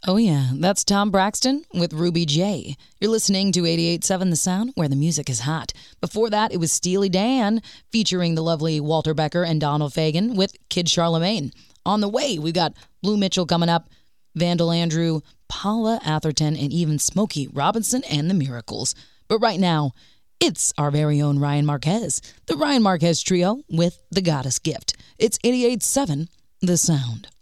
Oh yeah, that's Tom Braxton with Ruby J. You're listening to 88.7 The Sound, where the music is hot. Before that, it was Steely Dan, featuring the lovely Walter Becker and Donald Fagen with Kid Charlemagne. On the way, we've got Blue Mitchell coming up, Vandal Andrew, Paula Atherton, and even Smokey Robinson and the Miracles. But right now, it's our very own Ryan Marquez, the Ryan Marquez Trio with The Goddess Gift. It's 88.7 The Sound.